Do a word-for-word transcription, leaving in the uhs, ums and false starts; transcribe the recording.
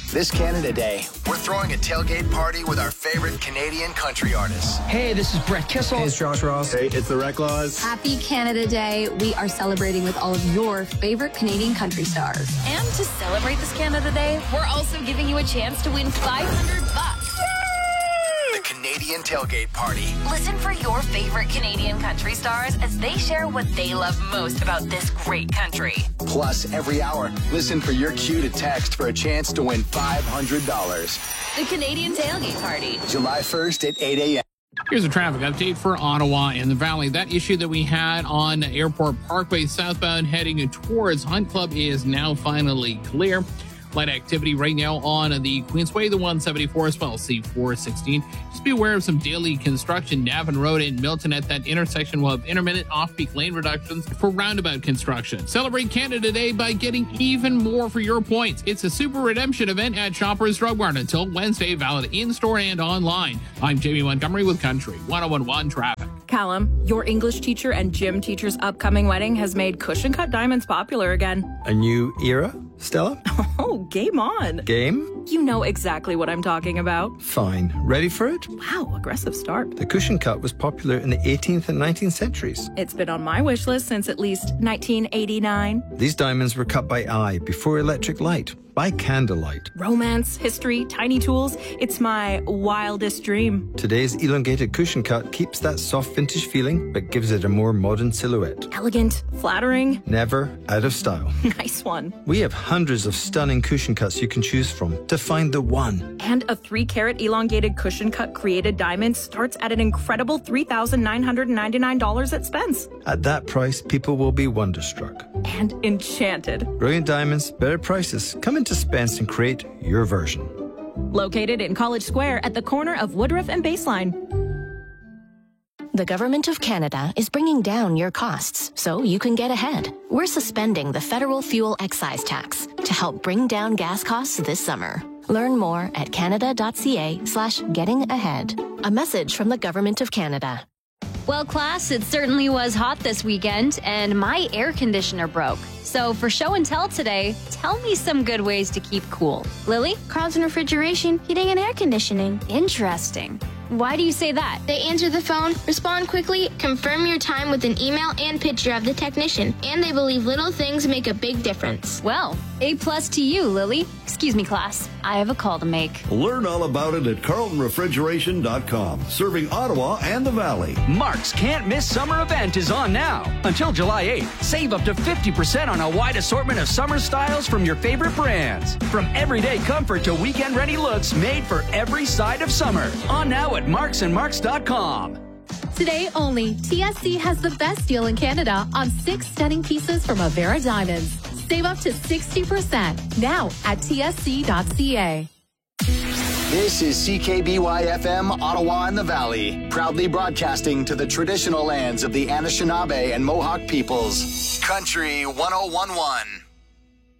This Canada Day, we're throwing a tailgate party with our favorite Canadian country artists. Hey, this is Brett Kissel. Hey, it's Josh Ross. Hey, it's the Reclaws. Happy Canada Day. We are celebrating with all of your favorite Canadian country stars. And to celebrate this Canada Day, we're also giving you a chance to win five hundred bucks. The Canadian Tailgate Party. Listen for your favorite Canadian country stars as they share what they love most about this great country. Plus, every hour, listen for your cue to text for a chance to win five hundred dollars. The Canadian Tailgate Party. July first at eight a.m. Here's a traffic update for Ottawa and the Valley. That issue that we had on Airport Parkway southbound heading towards Hunt Club is now finally clear. Light activity right now on the Queensway, the one seventy-four as well, C four sixteen. Just be aware of some daily construction. Navin Road in Milton at that intersection will have intermittent off-peak lane reductions for roundabout construction. Celebrate Canada Day by getting even more for your points. It's a super redemption event at Shoppers Drug Mart until Wednesday, valid in-store and online. I'm Jamie Montgomery with Country one oh one one Traffic. Callum, your English teacher and gym teacher's upcoming wedding has made cushion cut diamonds popular again. A new era, Stella? Oh, game on. Game? You know exactly what I'm talking about. Fine. Ready for it? Wow, aggressive start. The cushion cut was popular in the eighteenth and nineteenth centuries. It's been on my wish list since at least nineteen eighty-nine. These diamonds were cut by eye before electric light. By candlelight. Romance, history, tiny tools. It's my wildest dream. Today's elongated cushion cut keeps that soft vintage feeling, but gives it a more modern silhouette. Elegant, flattering. Never out of style. Nice one. We have hundreds of stunning cushion cuts you can choose from to find the one. And a three carat elongated cushion cut created diamond starts at an incredible three thousand nine hundred ninety-nine dollars at Spence. At that price, people will be wonderstruck. And enchanted. Brilliant diamonds, better prices. Come into Spence and create your version. Located in College Square at the corner of Woodruff and Baseline. The Government of Canada is bringing down your costs so you can get ahead. We're suspending the federal fuel excise tax to help bring down gas costs this summer. Learn more at canada.ca slash getting ahead. A message from the Government of Canada. Well, class, it certainly was hot this weekend, and my air conditioner broke. So for show and tell today, tell me some good ways to keep cool. Lily? Carlton Refrigeration, Heating and Air Conditioning. Interesting. Why do you say that? They answer the phone, respond quickly, confirm your time with an email and picture of the technician, and they believe little things make a big difference. Well, A plus to you, Lily. Excuse me, class. I have a call to make. Learn all about it at carlton refrigeration dot com, serving Ottawa and the Valley. Mark's Can't Miss Summer event is on now. Until July eighth, save up to fifty percent on a wide assortment of summer styles from your favorite brands. From everyday comfort to weekend-ready looks made for every side of summer. On now at marks and marks dot com. Today only, T S C has the best deal in Canada on six stunning pieces from Avera Diamonds. Save up to sixty percent now at T S C dot C A. This is C K B Y F M, Ottawa and the Valley, proudly broadcasting to the traditional lands of the Anishinaabe and Mohawk peoples. Country one oh one one.